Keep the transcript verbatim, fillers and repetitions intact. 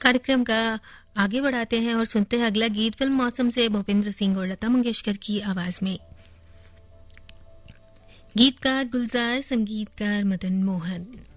कार्यक्रम का आगे बढ़ाते हैं और सुनते हैं अगला गीत फिल्म मौसम से भूपेंद्र सिंह और लता मंगेशकर की आवाज में। गीतकार गुलजार, संगीतकार मदन मोहन।